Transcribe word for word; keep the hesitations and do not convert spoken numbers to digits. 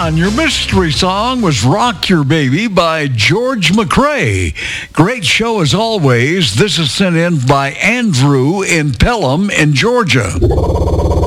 on. Your mystery song was Rock Your Baby by George McCrae. Great show as always. This is sent in by Andrew in Pelham in Georgia.